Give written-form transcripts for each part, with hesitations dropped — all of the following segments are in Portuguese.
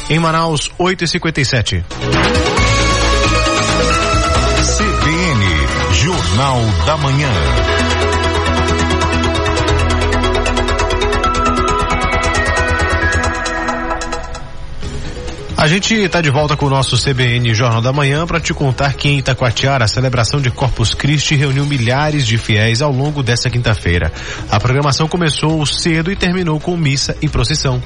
Em Manaus, 8h57. CBN, Jornal da Manhã. A gente está de volta com o nosso CBN Jornal da Manhã para te contar que em Itacoatiara a celebração de Corpus Christi reuniu milhares de fiéis ao longo desta quinta-feira. A programação começou cedo e terminou com missa e procissão.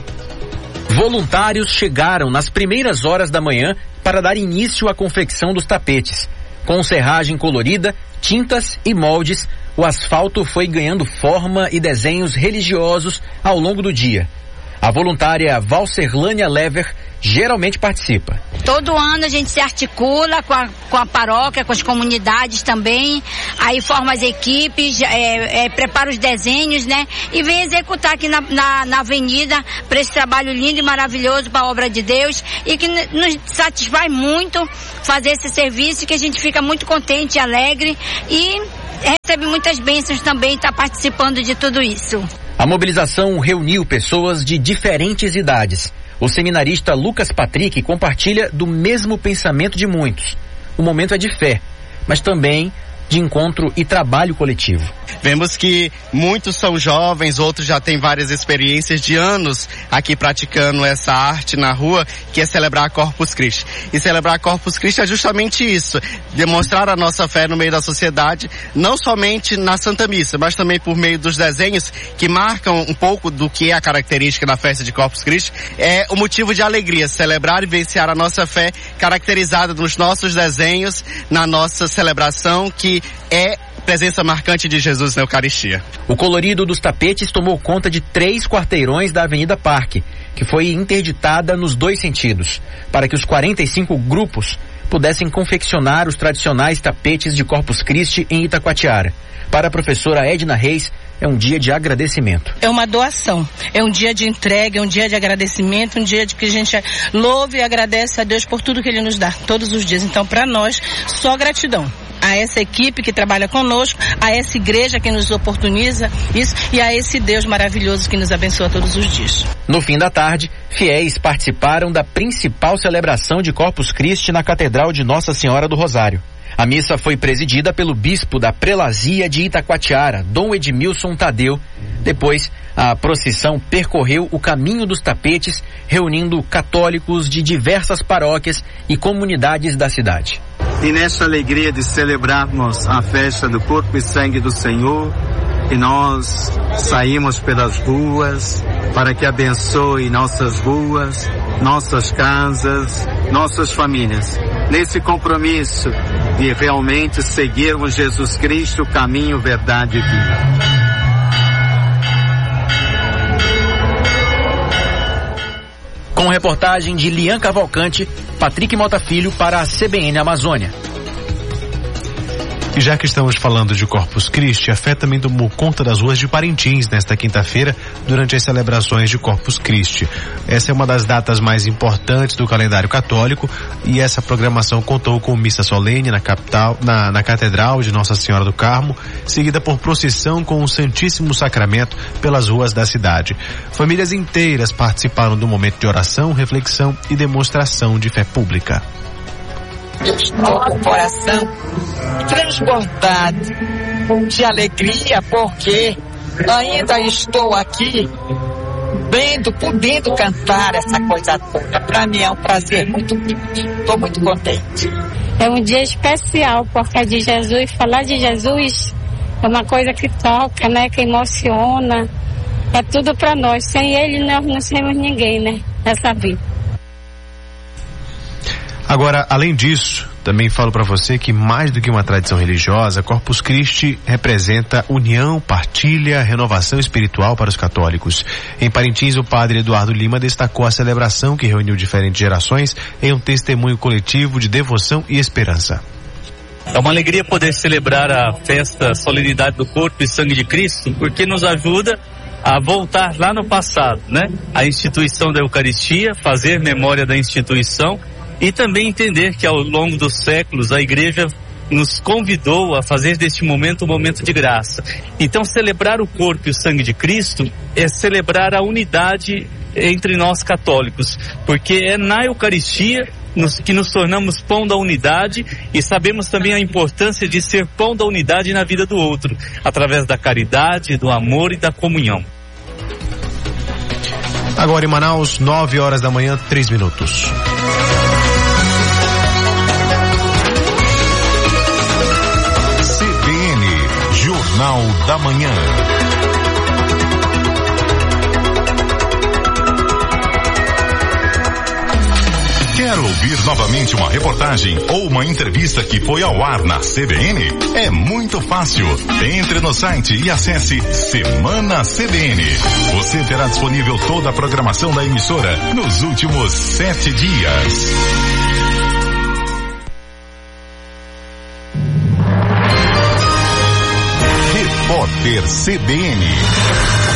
Voluntários chegaram nas primeiras horas da manhã para dar início à confecção dos tapetes. Com serragem colorida, tintas e moldes, o asfalto foi ganhando forma e desenhos religiosos ao longo do dia. A voluntária Valcerlânia Lever geralmente participa. Todo ano a gente se articula com a paróquia, com as comunidades também, aí forma as equipes, prepara os desenhos, né? E vem executar aqui na avenida para esse trabalho lindo e maravilhoso para a obra de Deus e que nos satisfaz muito fazer esse serviço, que a gente fica muito contente e alegre e recebe muitas bênçãos também, está participando de tudo isso. A mobilização reuniu pessoas de diferentes idades. O seminarista Lucas Patrick compartilha do mesmo pensamento de muitos. O momento é de fé, mas também de encontro e trabalho coletivo. Vemos que muitos são jovens, outros já têm várias experiências de anos aqui praticando essa arte na rua, que é celebrar a Corpus Christi. E celebrar a Corpus Christi é justamente isso, demonstrar a nossa fé no meio da sociedade, não somente na Santa Missa, mas também por meio dos desenhos que marcam um pouco do que é a característica da festa de Corpus Christi. É o motivo de alegria, celebrar e vivenciar a nossa fé caracterizada nos nossos desenhos, na nossa celebração, que é presença marcante de Jesus na Eucaristia. O colorido dos tapetes tomou conta de 3 quarteirões da Avenida Parque, que foi interditada nos 2 sentidos, para que os 45 grupos pudessem confeccionar os tradicionais tapetes de Corpus Christi em Itacoatiara. Para a professora Edna Reis, é um dia de agradecimento. É uma doação, é um dia de entrega, é um dia de agradecimento, um dia de que a gente louve e agradece a Deus por tudo que Ele nos dá, todos os dias. Então, para nós, só gratidão a essa equipe que trabalha conosco, a essa igreja que nos oportuniza isso e a esse Deus maravilhoso que nos abençoa todos os dias. No fim da tarde, fiéis participaram da principal celebração de Corpus Christi na Catedral de Nossa Senhora do Rosário. A missa foi presidida pelo bispo da Prelazia de Itacoatiara, Dom Edmilson Tadeu. Depois, a procissão percorreu o caminho dos tapetes, reunindo católicos de diversas paróquias e comunidades da cidade. E nesta alegria de celebrarmos a festa do corpo e sangue do Senhor, que nós saímos pelas ruas para que abençoe nossas ruas, nossas casas, nossas famílias. Nesse compromisso de realmente seguirmos Jesus Cristo, caminho, verdade e vida. Com reportagem de Lian Cavalcante, Patrick Mota Filho para a CBN Amazônia. E já que estamos falando de Corpus Christi, a fé também tomou conta das ruas de Parintins nesta quinta-feira, durante as celebrações de Corpus Christi. Essa é uma das datas mais importantes do calendário católico e essa programação contou com missa solene na capital, na Catedral de Nossa Senhora do Carmo, seguida por procissão com o Santíssimo Sacramento pelas ruas da cidade. Famílias inteiras participaram do momento de oração, reflexão e demonstração de fé pública. Eu estou com o coração transbordado de alegria, porque ainda estou aqui podendo cantar essa coisa toda. Para mim é um prazer muito grande. Estou muito contente. É um dia especial, porque é de Jesus. Falar de Jesus é uma coisa que toca, né? Que emociona. É tudo para nós. Sem Ele nós não somos ninguém, né? Nessa vida. Agora, além disso, também falo para você que mais do que uma tradição religiosa, Corpus Christi representa união, partilha, renovação espiritual para os católicos. Em Parintins, o padre Eduardo Lima destacou a celebração que reuniu diferentes gerações em um testemunho coletivo de devoção e esperança. É uma alegria poder celebrar a festa, a solenidade do corpo e sangue de Cristo, porque nos ajuda a voltar lá no passado, né? A instituição da Eucaristia, fazer memória da instituição e também entender que ao longo dos séculos a Igreja nos convidou a fazer deste momento um momento de graça. Então celebrar o corpo e o sangue de Cristo é celebrar a unidade entre nós católicos, porque é na Eucaristia que nos tornamos pão da unidade e sabemos também a importância de ser pão da unidade na vida do outro, através da caridade, do amor e da comunhão. Agora em Manaus, 9 horas da manhã, 3 minutos. CBN, Jornal da Manhã. Quer ouvir novamente uma reportagem ou uma entrevista que foi ao ar na CBN? É muito fácil. Entre no site e acesse Semana CBN. Você terá disponível toda a programação da emissora nos últimos 7 dias. Repórter CBN.